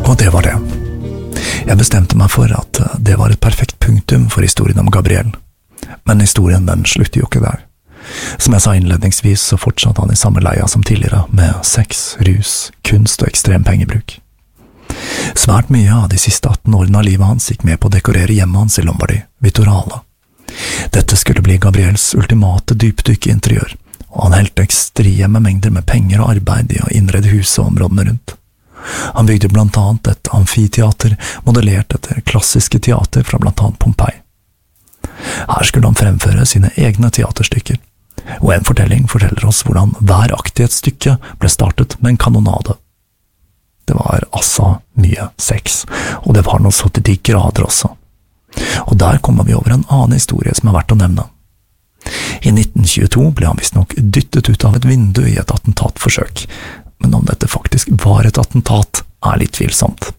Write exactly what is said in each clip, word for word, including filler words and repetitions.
Og det var det. Jeg bestemte meg for at det var et perfekt punktum for historien om Gabriel. Men historien den slutter jo ikke der. Som jeg sa innledningsvis, så fortsatte han i samme leia som tidligere, med sex, rus, kunst og ekstrem pengebruk. Svært mye av de siste atten årene av livet hans gikk med på å dekorere hjemmet hans i Lombardi, Vittorale. Dette skulle bli Gabriels ultimate dypdykk i interiør, og han helte ekstreme mengder med penger og arbeid i å innrede huset og områdene rundt. Han bygde blant annet et amfiteater modellert etter klassiske teater fra blant annet Pompeii. Her skulle han fremføre sine egne teaterstykker, og en fortelling forteller oss hvordan hver akt i et stykke ble startet med en kanonade. Det var altså mye sex, og det var noe så til de grader også. Og der kommer vi over en annen historie som er verdt å nevne. I nitten tjueto ble han visstnok dyttet ut av et vindu i et attentatforsøk, men om dette faktisk var et attentat, er litt tvilsomt.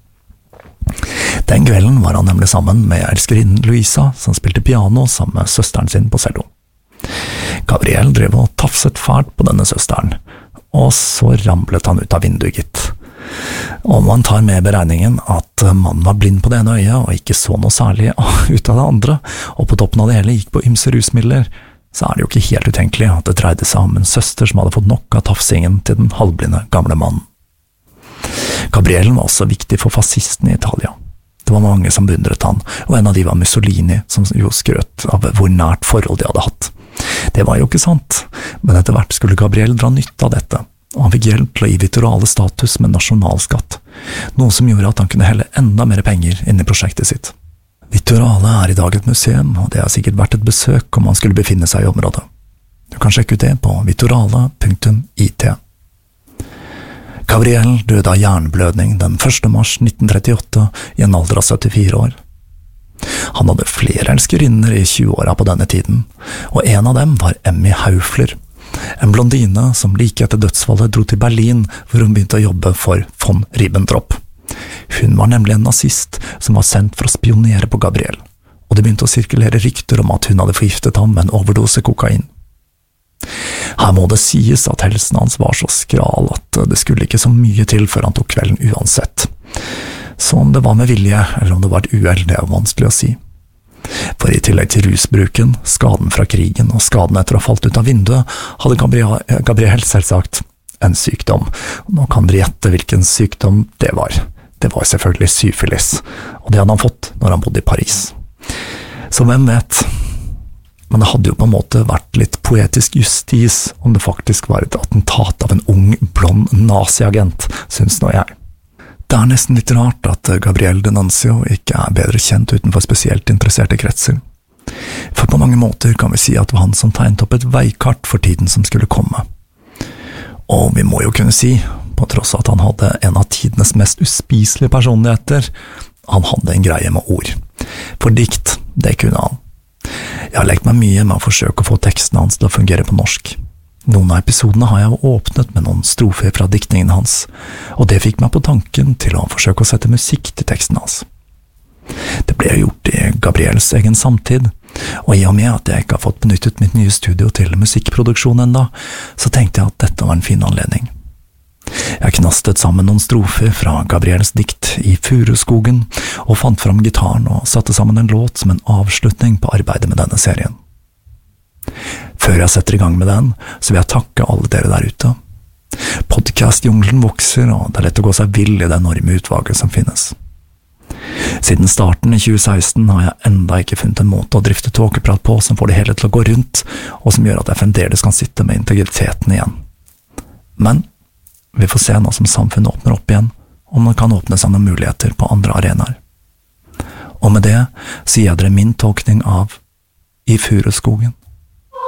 Den kvelden var han nemlig sammen med elskerinnen Luisa, som spilte piano sammen med søsteren sin på cello. Gabriel drev og tafset fælt på denne søsteren, og så ramlet han ut av vinduet, gitt. Om man tar med beregningen at mannen var blind på det ene øyet og ikke så noe særlig ut av det andre, og på toppen av det hele gikk på ymse rusmidler, så er det jo ikke helt utenkelig at det dreide seg om en søster som hadde fått nok av tafsingen til den halvblinde gamle mannen. Gabriel var også viktig for fascisten i Italia. Det var mange som beundret han, og en av de var Mussolini, som jo skrøt av hvor nært forhold de hadde hatt. Det var jo ikke sant, men etter hvert skulle Gabriel dra nytte av dette, og han fikk hjelp til å gi Vittorale status med nasjonalskatt, noe som gjorde at han kunne helle enda mer penger inn i prosjektet sitt. Vittorale er i dag et museum, og det har sikkert vært et besøk om han skulle befinne seg i området. Du kan sjekke ut det på vittorale punktum I T. Gabriel døde av hjerneblødning den første mars nitten trettiåtte i en alder av syttifire år. Han hadde flere elskerinner i tjueåra på denne tiden, og en av dem var Emmy Haufler, en blondine som like etter dødsfallet dro til Berlin hvor hun begynte å jobbe for von Ribbentrop. Hun var nemlig en nazist som var sendt for å spionere på Gabriel, og det begynte å sirkulere rykter om at hun hadde forgiftet ham med en overdose kokain. Her må det sies at helsen hans var så skral at det skulle ikke så mye til før han tok kvelden uansett. Så om det var med vilje, eller om det var et uhell, det er vanskelig å si. For i tillegg til rusbruken, skaden fra krigen og skaden etter å ha falt ut av vinduet, hadde Gabriel, Gabriel selvsagt en sykdom. Nå kan dere gjette hvilken sykdom det var. Det var selvfølgelig syfilis, og det hadde han fått når han bodde i Paris. Så hvem vet? Men det hadde jo på en måte vært litt poetisk justis om det faktisk var et attentat av en ung, blond naziagent, synes nå jeg. Det er nesten litt rart at Gabriel D'Annunzio ikke er bedre kjent utenfor spesielt interesserte kretser. For på mange måter kan vi si at det var han som tegnet opp et veikart for tiden som skulle komme. Og vi må jo kunne si, på tross av at han hadde en av tidenes mest uspiselige personligheter, han hadde en greie med ord. For dikt, det kunne han. Jeg har lekt meg mye med å forsøke å få teksten hans til å fungere på norsk. Noen av episodene har jeg åpnet med noen strofer fra diktningen hans, og det fikk meg på tanken til å forsøke å sette musikk til teksten hans. Det ble gjort i Gabriels egen samtid, og i og med at jeg ikke har fått benyttet mitt nye studio til musikkproduksjon enda, så tenkte jeg at dette var en fin anledning. Jeg knastet sammen noen strofer fra Gabriels dikt I Furuskogen, og fant fram gitaren og satte sammen en låt som en avslutning på arbeidet med denne serien. Før jeg setter i gang med den, så vil jeg takke alle dere der ute. Podcast-jungelen vokser, og det er lett å gå seg vill i det enorme utvalget som finnes. Siden starten i tjue seksten har jeg enda ikke funnet en måte å drifte tåkeprat på som får det hele til å gå rundt, og som gjør at jeg fremdeles kan sitte med integriteten igjen. Men vi får se nå som samfunnet åpner opp igjen, om det kan åpne seg noen muligheter på andre arenaer. Og med det sier jeg dere min tolkning av I Furuskogen.